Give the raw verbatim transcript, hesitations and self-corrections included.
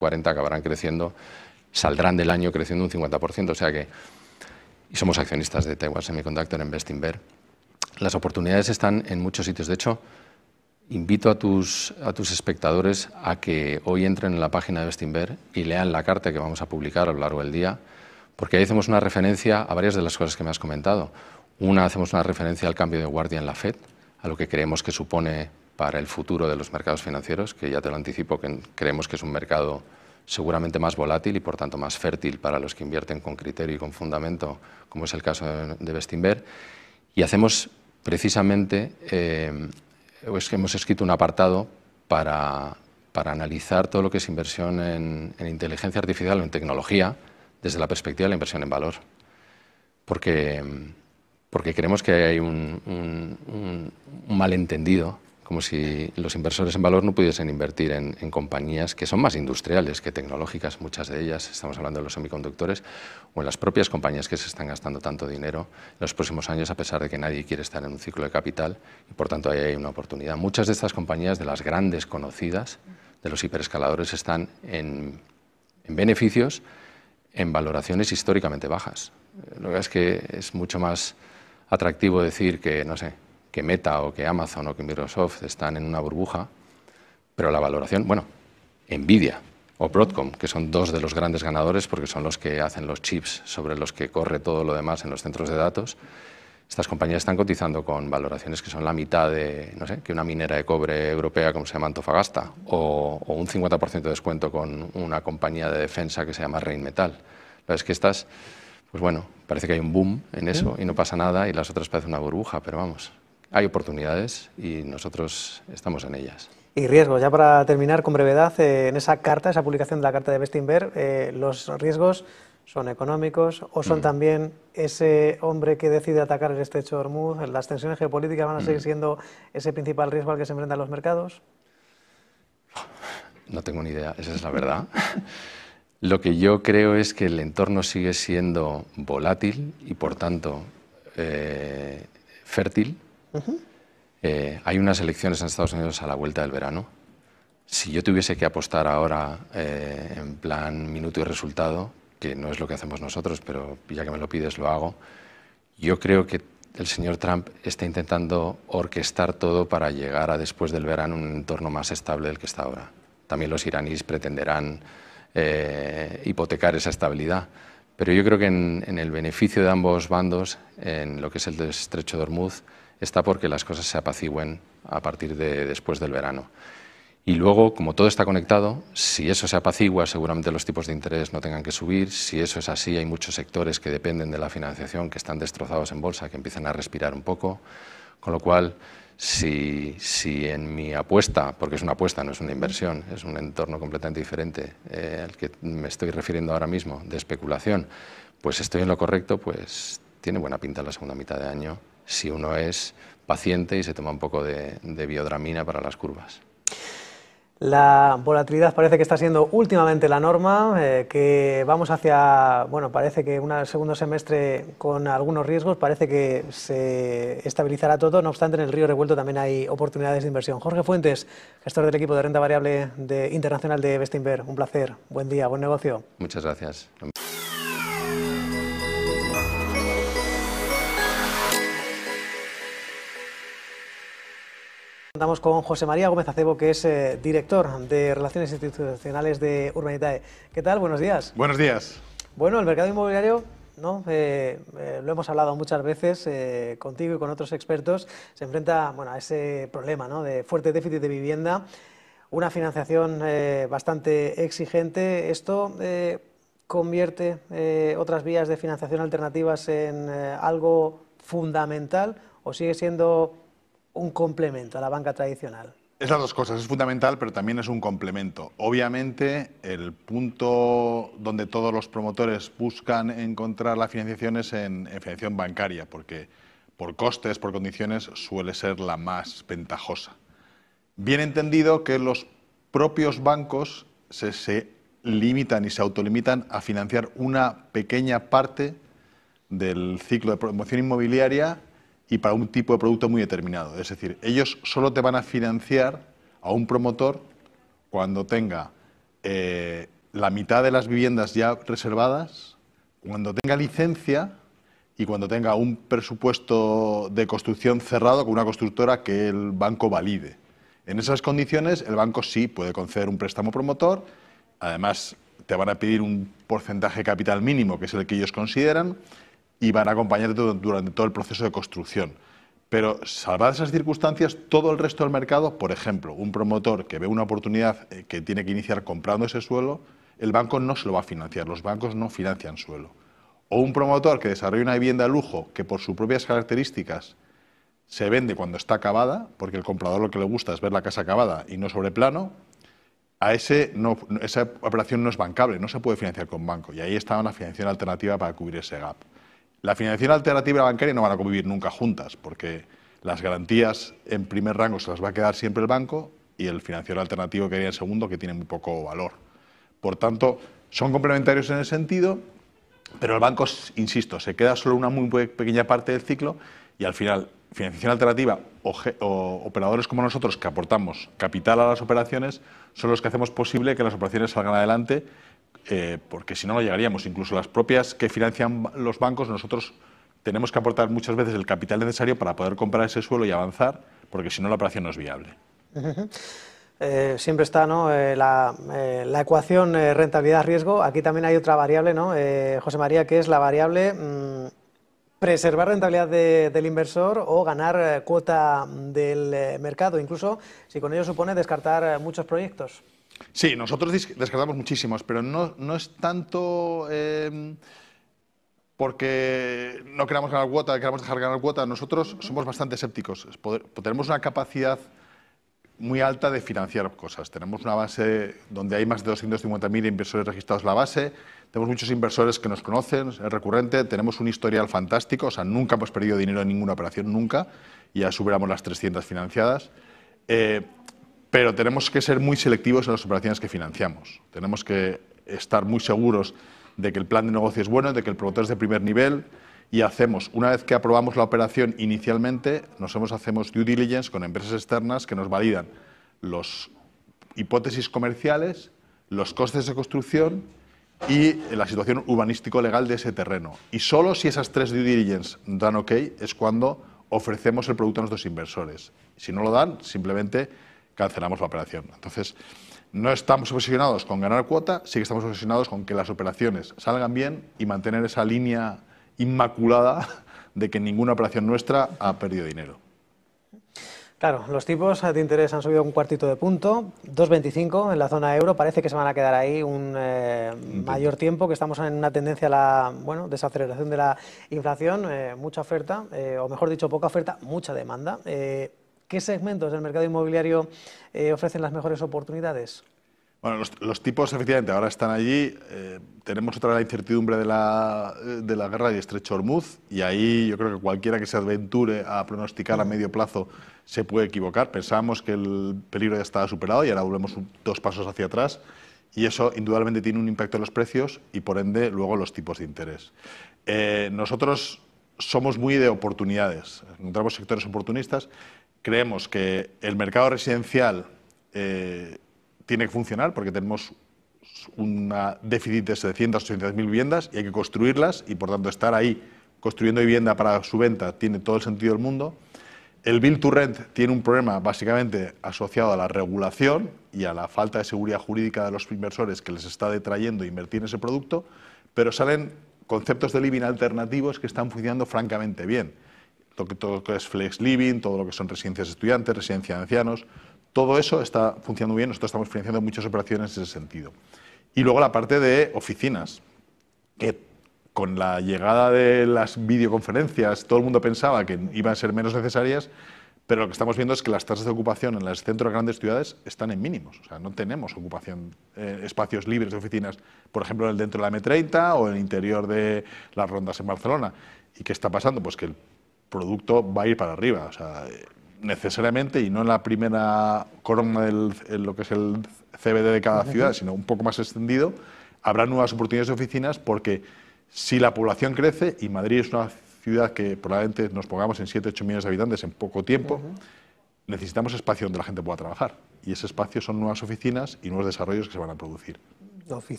cuarenta acabarán creciendo, saldrán del año creciendo un cincuenta por ciento. O sea que, y somos accionistas de Taiwan Semiconductor en Bestinver. Las oportunidades están en muchos sitios. De hecho, invito a tus, a tus espectadores a que hoy entren en la página de Bestinver y lean la carta que vamos a publicar a lo largo del día, porque ahí hacemos una referencia a varias de las cosas que me has comentado. Una, hacemos una referencia al cambio de guardia en la Fed, a lo que creemos que supone para el futuro de los mercados financieros, que ya te lo anticipo, que creemos que es un mercado seguramente más volátil y por tanto más fértil para los que invierten con criterio y con fundamento, como es el caso de Bestinver. Y hacemos precisamente, eh, es que hemos escrito un apartado para, para analizar todo lo que es inversión en, en inteligencia artificial o en tecnología desde la perspectiva de la inversión en valor. Porque, porque creemos que hay un, un, un, un malentendido, como si los inversores en valor no pudiesen invertir en, en compañías que son más industriales que tecnológicas, muchas de ellas, estamos hablando de los semiconductores, o en las propias compañías que se están gastando tanto dinero en los próximos años, a pesar de que nadie quiere estar en un ciclo de capital, y por tanto ahí hay una oportunidad. Muchas de estas compañías, de las grandes conocidas, de los hiperescaladores, están en, en beneficios, en valoraciones históricamente bajas. Lo que es que es mucho más atractivo decir que, no sé, que Meta o que Amazon o que Microsoft están en una burbuja, pero la valoración, bueno, Nvidia o Broadcom, que son dos de los grandes ganadores porque son los que hacen los chips sobre los que corre todo lo demás en los centros de datos, estas compañías están cotizando con valoraciones que son la mitad de, no sé, que una minera de cobre europea como se llama Antofagasta, o, o un cincuenta por ciento de descuento con una compañía de defensa que se llama Rheinmetall. La verdad es que estas, pues bueno, parece que hay un boom en eso y no pasa nada, y las otras parece una burbuja, pero vamos, hay oportunidades y nosotros estamos en ellas. Y riesgos, ya para terminar con brevedad, eh, en esa carta, esa publicación de la carta de Bestinver, eh, los riesgos son económicos o son mm. también ese hombre que decide atacar el estrecho de Hormuz, las tensiones geopolíticas van a seguir siendo ese principal riesgo al que se enfrentan los mercados. No tengo ni idea, esa es la verdad. Lo que yo creo es que el entorno sigue siendo volátil y por tanto eh, fértil. Uh-huh. Eh, hay unas elecciones en Estados Unidos a la vuelta del verano. Si yo tuviese que apostar ahora eh, en plan minuto y resultado, que no es lo que hacemos nosotros, pero ya que me lo pides lo hago, yo creo que el señor Trump está intentando orquestar todo para llegar a después del verano un entorno más estable del que está ahora. También los iraníes pretenderán eh, hipotecar esa estabilidad, pero yo creo que en, en el beneficio de ambos bandos, en lo que es el estrecho de Hormuz, está porque las cosas se apacigüen a partir de después del verano. Y luego, como todo está conectado, si eso se apacigua, seguramente los tipos de interés no tengan que subir. Si eso es así, hay muchos sectores que dependen de la financiación, que están destrozados en bolsa, que empiezan a respirar un poco. Con lo cual, si, si en mi apuesta, porque es una apuesta, no es una inversión, es un entorno completamente diferente eh, al que me estoy refiriendo ahora mismo, de especulación, pues estoy en lo correcto, pues tiene buena pinta la segunda mitad de año, si uno es paciente y se toma un poco de, de biodramina para las curvas. La volatilidad parece que está siendo últimamente la norma, eh, que vamos hacia, bueno, parece que un segundo semestre con algunos riesgos, parece que se estabilizará todo, no obstante en el río revuelto también hay oportunidades de inversión. Jorge Fuentes, gestor del equipo de renta variable de, internacional de Bestinver, un placer, buen día, buen negocio. Muchas gracias. Estamos con José María Gómez Acebo, que es eh, director de Relaciones Institucionales de Urbanitae. ¿Qué tal? Buenos días. Buenos días. Bueno, el mercado inmobiliario, ¿no? Eh, eh, lo hemos hablado muchas veces eh, contigo y con otros expertos, se enfrenta, bueno, a ese problema, ¿no?, de fuerte déficit de vivienda, una financiación eh, bastante exigente. ¿Esto eh, convierte eh, otras vías de financiación alternativas en eh, algo fundamental o sigue siendo un complemento a la banca tradicional? Es las dos cosas, es fundamental, pero también es un complemento. Obviamente, el punto donde todos los promotores buscan encontrar la financiación es en, en financiación bancaria, porque por costes, por condiciones, suele ser la más ventajosa. Bien entendido que los propios bancos se, se limitan y se autolimitan a financiar una pequeña parte del ciclo de promoción inmobiliaria y para un tipo de producto muy determinado. Es decir, ellos solo te van a financiar a un promotor cuando tenga eh, la mitad de las viviendas ya reservadas, cuando tenga licencia y cuando tenga un presupuesto de construcción cerrado con una constructora que el banco valide. En esas condiciones, el banco sí puede conceder un préstamo promotor, además te van a pedir un porcentaje de capital mínimo, que es el que ellos consideran, y van a acompañarte durante todo el proceso de construcción. Pero, salvadas esas circunstancias, todo el resto del mercado, por ejemplo, un promotor que ve una oportunidad que tiene que iniciar comprando ese suelo, el banco no se lo va a financiar, los bancos no financian suelo. O un promotor que desarrolla una vivienda de lujo que por sus propias características se vende cuando está acabada, porque el comprador lo que le gusta es ver la casa acabada y no sobre plano, a ese no, esa operación no es bancable, no se puede financiar con banco. Y ahí está una financiación alternativa para cubrir ese gap. La financiación alternativa y la bancaria no van a convivir nunca juntas, porque las garantías en primer rango se las va a quedar siempre el banco y el financiador alternativo que viene en segundo, que tiene muy poco valor. Por tanto, son complementarios en ese sentido, pero el banco, insisto, se queda solo una muy pequeña parte del ciclo y al final, financiación alternativa o, o operadores como nosotros que aportamos capital a las operaciones son los que hacemos posible que las operaciones salgan adelante, eh, porque si no, no llegaríamos. Incluso las propias que financian los bancos, nosotros tenemos que aportar muchas veces el capital necesario para poder comprar ese suelo y avanzar, porque si no, la operación no es viable. Uh-huh. Eh, siempre está, ¿no?, eh, la, eh, la ecuación eh, rentabilidad-riesgo. Aquí también hay otra variable, ¿no?, eh, José María, que es la variable mmm, preservar rentabilidad de, del inversor o ganar eh, cuota del eh, mercado, incluso si con ello supone descartar eh, muchos proyectos. Sí, nosotros descartamos muchísimos, pero no, no es tanto eh, porque no queramos ganar cuota, queramos dejar ganar cuota. Nosotros somos bastante escépticos. Poder, tenemos una capacidad muy alta de financiar cosas. Tenemos una base donde hay más de doscientos cincuenta mil inversores registrados en la base. Tenemos muchos inversores que nos conocen, es recurrente. Tenemos un historial fantástico, o sea, nunca hemos perdido dinero en ninguna operación, nunca. Y ya superamos las trescientas financiadas. Eh, pero tenemos que ser muy selectivos en las operaciones que financiamos. Tenemos que estar muy seguros de que el plan de negocio es bueno, de que el promotor es de primer nivel. Y hacemos, una vez que aprobamos la operación inicialmente, nosotros hacemos due diligence con empresas externas que nos validan las hipótesis comerciales, los costes de construcción y la situación urbanístico-legal de ese terreno. Y solo si esas tres due diligence dan ok es cuando ofrecemos el producto a nuestros inversores. Si no lo dan, simplemente cancelamos la operación. Entonces, no estamos obsesionados con ganar cuota, sí que estamos obsesionados con que las operaciones salgan bien y mantener esa línea inmaculada de que ninguna operación nuestra ha perdido dinero. Claro, los tipos de interés han subido un cuartito de punto, dos coma veinticinco en la zona euro, parece que se van a quedar ahí un eh, mayor tiempo, que estamos en una tendencia a la bueno, desaceleración de la inflación, eh, mucha oferta, eh, o mejor dicho, poca oferta, mucha demanda. Eh, ¿Qué segmentos del mercado inmobiliario eh, ofrecen las mejores oportunidades? Bueno, los, los tipos efectivamente ahora están allí. Eh, tenemos otra vez la incertidumbre de la, de la guerra de Estrecho Hormuz y ahí yo creo que cualquiera que se aventure a pronosticar a medio plazo se puede equivocar. Pensábamos que el peligro ya estaba superado y ahora volvemos un, dos pasos hacia atrás y eso indudablemente tiene un impacto en los precios y por ende luego los tipos de interés. Eh, nosotros somos muy de oportunidades, encontramos sectores oportunistas, creemos que el mercado residencial eh, tiene que funcionar porque tenemos un déficit de setecientas, ochocientas mil viviendas y hay que construirlas y por tanto estar ahí construyendo vivienda para su venta tiene todo el sentido del mundo. El Build to Rent tiene un problema básicamente asociado a la regulación y a la falta de seguridad jurídica de los inversores que les está detrayendo invertir en ese producto, pero salen conceptos de living alternativos que están funcionando francamente bien. Todo, todo lo que es flex living, todo lo que son residencias de estudiantes, residencias de ancianos, todo eso está funcionando bien, nosotros estamos financiando muchas operaciones en ese sentido. Y luego la parte de oficinas, que con la llegada de las videoconferencias todo el mundo pensaba que iban a ser menos necesarias, pero lo que estamos viendo es que las tasas de ocupación en los centros de grandes ciudades están en mínimos. O sea, no tenemos ocupación, eh, espacios libres de oficinas, por ejemplo, en el dentro de la eme treinta o en el interior de las rondas en Barcelona. ¿Y qué está pasando? Pues que el producto va a ir para arriba. O sea, necesariamente, y no en la primera corona de lo que es el ce be de de cada ciudad, sino un poco más extendido, habrá nuevas oportunidades de oficinas porque si la población crece, y Madrid es una ciudad que probablemente nos pongamos en siete, ocho millones de habitantes en poco tiempo, uh-huh. necesitamos espacio donde la gente pueda trabajar. y ese espacio son nuevas oficinas y nuevos desarrollos que se van a producir. Oficinas.